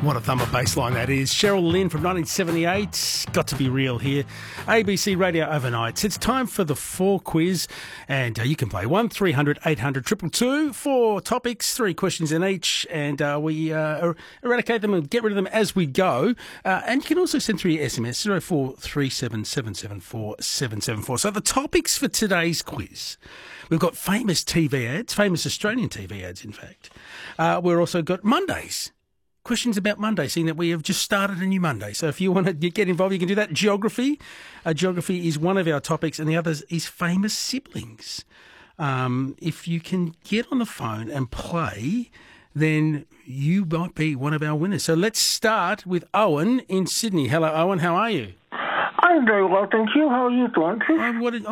What a thumber bass line that is. Cheryl Lynn from 1978. Got to be real here. ABC Radio Overnight. It's time for the 4 quiz, and you can play 1300 800 222. 4 topics, 3 questions in each, and we eradicate them and get rid of them as we go. And you can also send through your SMS 0437 774 774. So the topics for today's quiz. We've got famous TV ads, famous Australian TV ads, in fact. We've also got Mondays. Questions about Monday, seeing that we have just started a new Monday. So if you want to get involved, you can do that. Geography. Geography is one of our topics, and the other is famous siblings. If you can get on the phone and play, then you might be one of our winners. So let's start with Owen in Sydney. Hello, Owen. How are you? I'm very well, thank you. How are you doing?